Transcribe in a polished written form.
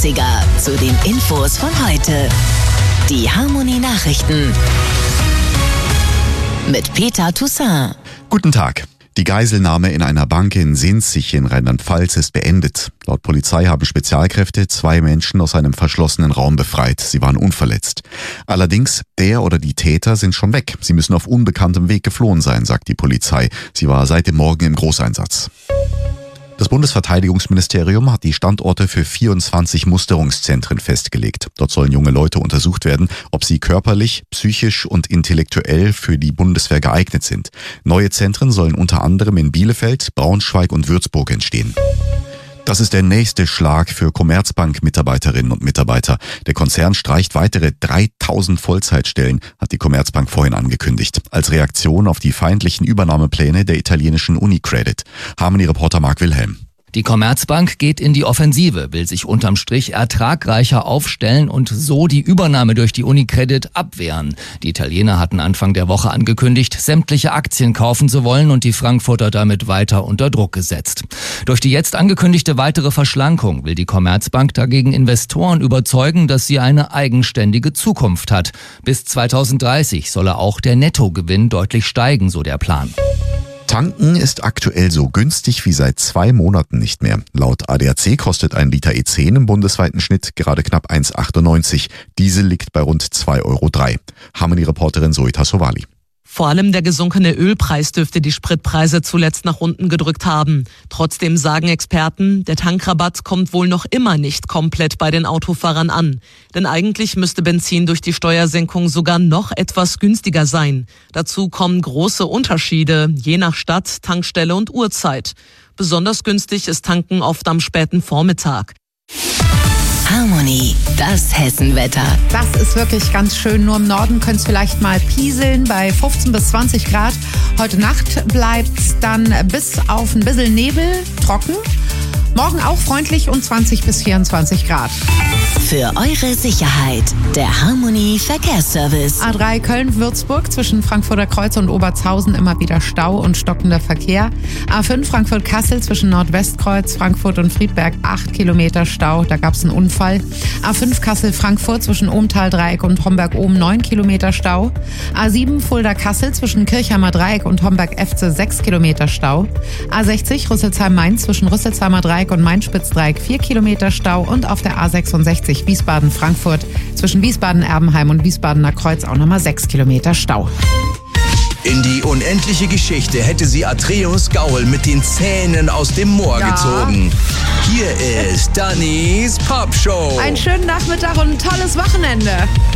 Klassiker zu den Infos von heute. Die Harmony Nachrichten mit Peter Toussaint. Guten Tag. Die Geiselnahme in einer Bank in Sinzig in Rheinland-Pfalz ist beendet. Laut Polizei haben Spezialkräfte 2 Menschen aus einem verschlossenen Raum befreit. Sie waren unverletzt. Allerdings, der oder die Täter sind schon weg. Sie müssen auf unbekanntem Weg geflohen sein, sagt die Polizei. Sie war seit dem Morgen im Großeinsatz. Das Bundesverteidigungsministerium hat die Standorte für 24 Musterungszentren festgelegt. Dort sollen junge Leute untersucht werden, ob sie körperlich, psychisch und intellektuell für die Bundeswehr geeignet sind. Neue Zentren sollen unter anderem in Bielefeld, Braunschweig und Würzburg entstehen. Das ist der nächste Schlag für Commerzbank-Mitarbeiterinnen und Mitarbeiter. Der Konzern streicht weitere 3000 Vollzeitstellen, hat die Commerzbank vorhin angekündigt, als Reaktion auf die feindlichen Übernahmepläne der italienischen Unicredit. Harmony-Reporter Marc Wilhelm. Die Commerzbank geht in die Offensive, will sich unterm Strich ertragreicher aufstellen und so die Übernahme durch die Unicredit abwehren. Die Italiener hatten Anfang der Woche angekündigt, sämtliche Aktien kaufen zu wollen und die Frankfurter damit weiter unter Druck gesetzt. Durch die jetzt angekündigte weitere Verschlankung will die Commerzbank dagegen Investoren überzeugen, dass sie eine eigenständige Zukunft hat. Bis 2030 solle auch der Nettogewinn deutlich steigen, so der Plan. Tanken ist aktuell so günstig wie seit 2 Monaten nicht mehr. Laut ADAC kostet ein Liter E10 im bundesweiten Schnitt gerade knapp 1,98. Diesel liegt bei rund 2,03 Euro. Harmony-Reporterin Zoe Tassovali. Vor allem der gesunkene Ölpreis dürfte die Spritpreise zuletzt nach unten gedrückt haben. Trotzdem sagen Experten, der Tankrabatt kommt wohl noch immer nicht komplett bei den Autofahrern an. Denn eigentlich müsste Benzin durch die Steuersenkung sogar noch etwas günstiger sein. Dazu kommen große Unterschiede, je nach Stadt, Tankstelle und Uhrzeit. Besonders günstig ist Tanken oft am späten Vormittag. Harmony, das Hessenwetter. Das ist wirklich ganz schön. Nur im Norden könnte es vielleicht mal pieseln bei 15 bis 20 Grad. Heute Nacht bleibt es dann bis auf ein bisschen Nebel trocken. Morgen auch freundlich und 20 bis 24 Grad. Für eure Sicherheit, der Harmony Verkehrsservice. A3 Köln-Würzburg zwischen Frankfurter Kreuz und Obertshausen immer wieder Stau und stockender Verkehr. A5 Frankfurt-Kassel zwischen Nordwestkreuz, Frankfurt und Friedberg 8 Kilometer Stau, da gab es einen Unfall. A5 Kassel-Frankfurt zwischen Ohmtal-Dreieck und Homberg-Ohm 9 Kilometer Stau. A7 Fulda-Kassel zwischen Kirchheimer Dreieck und Homberg-Efze 6 Kilometer Stau. A60 Rüsselsheim-Mainz zwischen Rüsselsheimer Dreieck und Main-Spitz-Dreieck 4 Kilometer Stau und auf der A66 Wiesbaden-Frankfurt zwischen Wiesbaden-Erbenheim und Wiesbadener Kreuz auch nochmal 6 Kilometer Stau. In die unendliche Geschichte hätte sie Atreus Gaul mit den Zähnen aus dem Moor gezogen. Hier ist Dannys Popshow. Einen schönen Nachmittag und ein tolles Wochenende.